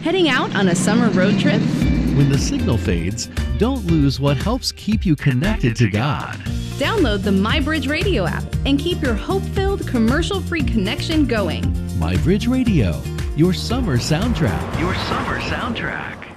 Heading out on a summer road trip? When the signal fades, don't lose what helps keep you connected to God. Download the MyBridge Radio app and keep your hope-filled, commercial-free connection going. MyBridge Radio, your summer soundtrack. Your summer soundtrack.